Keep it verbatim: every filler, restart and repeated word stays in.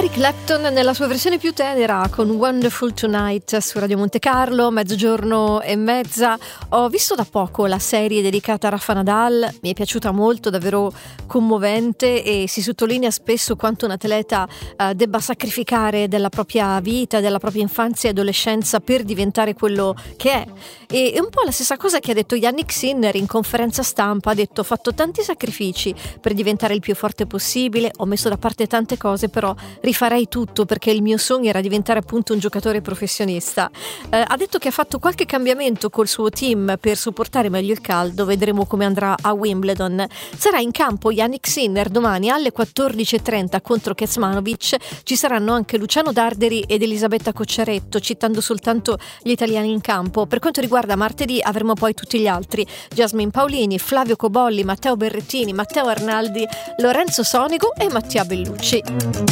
Eric Clapton nella sua versione più tenera con Wonderful Tonight su Radio Monte Carlo, mezzogiorno e mezza. Ho visto da poco la serie dedicata a Rafa Nadal, mi è piaciuta molto, davvero commovente, e si sottolinea spesso quanto un atleta eh, debba sacrificare della propria vita, della propria infanzia e adolescenza per diventare quello che è. E è un po' la stessa cosa che ha detto Jannik Sinner in conferenza stampa. Ha detto: ho fatto tanti sacrifici per diventare il più forte possibile, ho messo da parte tante cose, però rifarei tutto perché il mio sogno era diventare appunto un giocatore professionista. Eh, ha detto che ha fatto qualche cambiamento col suo team per sopportare meglio il caldo. Vedremo come andrà a Wimbledon. Sarà in campo Jannik Sinner domani alle quattordici e trenta contro Kecmanovic. Ci saranno anche Luciano Darderi ed Elisabetta Cocciaretto, citando soltanto gli italiani in campo. Per quanto riguarda martedì avremo poi tutti gli altri: Jasmine Paolini, Flavio Cobolli, Matteo Berrettini, Matteo Arnaldi, Lorenzo Sonico e Mattia Bellucci.